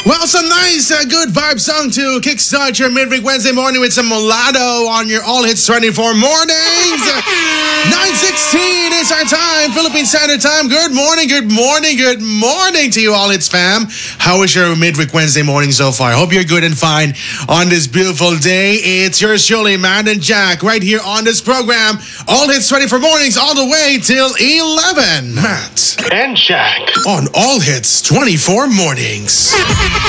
Well, some nice, good vibe song to kickstart your midweek Wednesday morning with some Mulatto on your All Hits 24 mornings. 9:16 is our time, Philippine Standard Time. Good morning to you, All Hits fam. How is your midweek Wednesday morning so far? Hope you're good and fine on this beautiful day. It's yours truly, Matt and Jack, right here on this program. All Hits 24 mornings all the way till 11. Matt and Jack on All Hits 24 mornings.